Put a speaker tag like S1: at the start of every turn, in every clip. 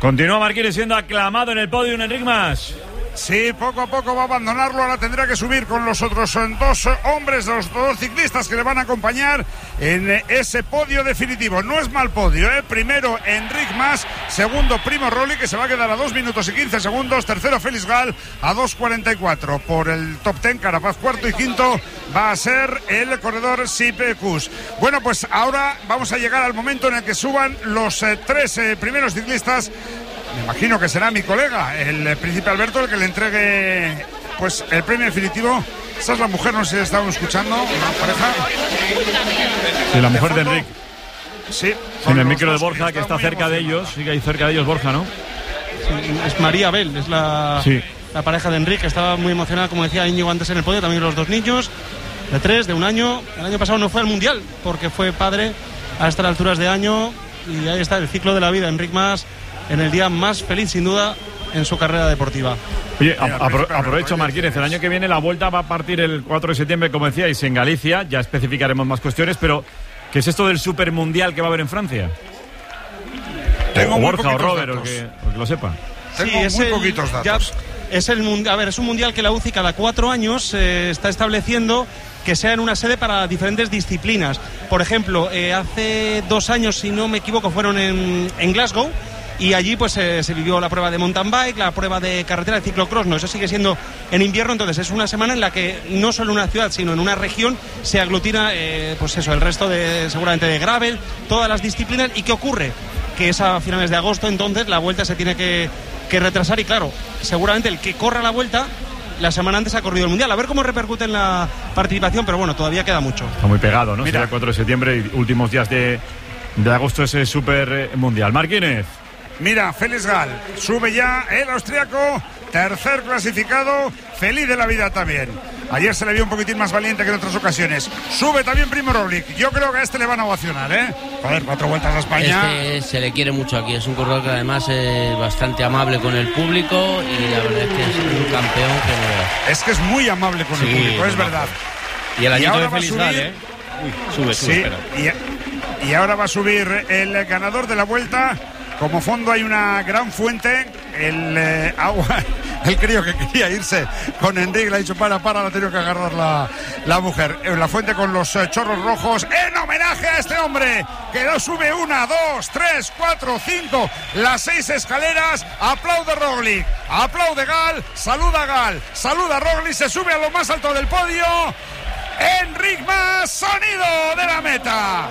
S1: Continúa Marquines siendo aclamado en el podio en Enric Mas.
S2: Sí, poco a poco va a abandonarlo. Ahora tendrá que subir con los otros dos hombres, los dos ciclistas que le van a acompañar en ese podio definitivo. No es mal podio, ¿eh? Primero Enric Mas, segundo Primo Roglic, que se va a quedar a 2 minutos y 15 segundos, tercero Félix Gall a 2:44. Por el top 10, Carapaz cuarto y quinto va a ser el corredor Sipkus. Bueno, pues ahora vamos a llegar al momento en el que suban los tres primeros ciclistas. Me imagino que será mi colega, el Príncipe Alberto, el que le entregue pues el premio definitivo. Esa es la mujer, no sé si estaban escuchando, una pareja.
S1: Sí, la mujer de Enric.
S2: Sí.
S1: En el micro de Borja, que está cerca de ellos. Sigue ahí cerca de ellos Borja, ¿no?
S3: Sí, es María Abel, es la pareja de Enric, que estaba muy emocionada, como decía Íñigo antes en el podio. También los dos niños, de 3, de 1 año. El año pasado no fue al Mundial, porque fue padre a estas alturas de año. Y ahí está el ciclo de la vida, Enric Mas, en el día más feliz sin duda en su carrera deportiva.
S1: Oye, aprovecho Marquínez, el año que viene la Vuelta va a partir el 4 de septiembre, como decíais, en Galicia, ya especificaremos más cuestiones, pero ¿qué es esto del Supermundial que va a haber en Francia?
S2: Tengo
S1: o
S2: muy
S1: Borja o Robert,
S2: datos.
S1: o que lo sepa.
S2: Tengo muy poquitos datos.
S3: Es es un mundial que la UCI cada 4 años está estableciendo que sea en una sede para diferentes disciplinas. Por ejemplo, hace 2 años, si no me equivoco, fueron en Glasgow. Y allí pues se vivió la prueba de mountain bike, la prueba de carretera, de ciclocross. No, eso sigue siendo en invierno. Entonces es una semana en la que no solo en una ciudad, sino en una región se aglutina pues eso, el resto de seguramente de gravel, todas las disciplinas. ¿Y qué ocurre? Que es a finales de agosto, entonces la Vuelta se tiene que retrasar. Y claro, seguramente el que corra la Vuelta la semana antes ha corrido el Mundial. A ver cómo repercute en la participación, pero bueno, todavía queda mucho. Está
S1: muy pegado, ¿no? Será el 4 de septiembre y últimos días de agosto ese Super Mundial. Marquínez.
S2: Mira, Félix Gall sube ya el austriaco, tercer clasificado, feliz de la vida también. Ayer se le vio un poquitín más valiente que en otras ocasiones. Sube también Primo Roglic. Yo creo que a este le van a ovacionar, ¿eh? Joder, 4 vueltas a España.
S4: Se le quiere mucho aquí. Es un corredor que además es bastante amable con el público y la verdad es que es un campeón que no...
S2: Es que es muy amable con el público, es verdad.
S5: Y el añito de Félix Gall, ¿eh? Uy, sube, espera.
S2: Y ahora va a subir el ganador de la Vuelta. Como fondo hay una gran fuente, el agua, el crío que quería irse con Enric le ha dicho para, la ha tenido que agarrar la mujer. La fuente con los chorros rojos, en homenaje a este hombre, que no sube 1, 2, 3, 4, 5, las 6 escaleras. Aplaude Roglic, aplaude Gall, saluda Roglic, se sube a lo más alto del podio. Enric Mas, sonido de la meta.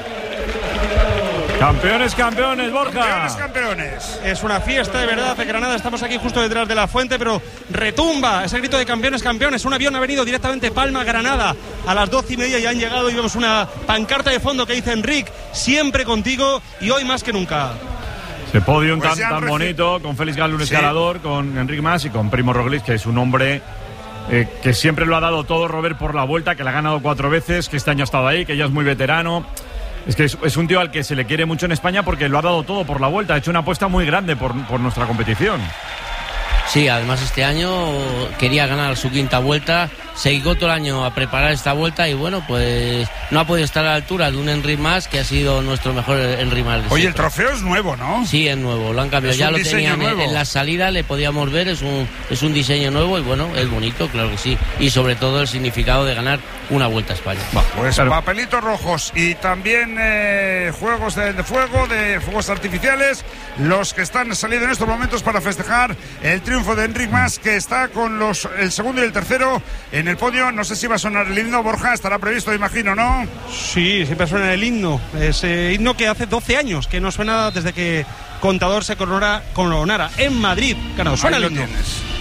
S1: Campeones, Borja.
S2: Campeones.
S3: Es una fiesta de verdad de Granada. Estamos aquí justo detrás de la fuente, pero retumba ese grito de campeones. Un avión ha venido directamente Palma, Granada, a las 12:30 y han llegado y vemos una pancarta de fondo que dice Enric, siempre contigo y hoy más que nunca.
S1: Ese podio pues tan bonito, con Félix Gall, un escalador, con Enric Mas y con Primo Roglic, que es un hombre que siempre lo ha dado todo, Robert, por la Vuelta, que la ha ganado 4 veces, que este año ha estado ahí, que ya es muy veterano. Es que es un tío al que se le quiere mucho en España porque lo ha dado todo por la Vuelta, ha hecho una apuesta muy grande por nuestra competición.
S4: Sí, además este año quería ganar su 5ª Vuelta, se dedicó todo el año a preparar esta Vuelta y bueno, pues no ha podido estar a la altura de un Enric Mas, que ha sido nuestro mejor Enric Mas.
S2: Oye, el trofeo es nuevo, ¿no?
S4: Sí, es nuevo, lo han cambiado, ya lo tenían en la salida, le podíamos ver, es un diseño nuevo y bueno, es bonito, claro que sí, y sobre todo el significado de ganar una Vuelta a España.
S2: Pues papelitos rojos y también juegos de fuego, de fuegos artificiales, los que están saliendo en estos momentos para festejar el triunfo de Enric Mas, que está con el segundo y el tercero en el podio. No sé si va a sonar el himno, Borja, estará previsto, imagino, ¿no?
S3: Sí, siempre suena el himno. Ese himno que hace 12 años que no suena desde que Contador se coronara en Madrid. Claro, suena el himno.
S2: Tienes.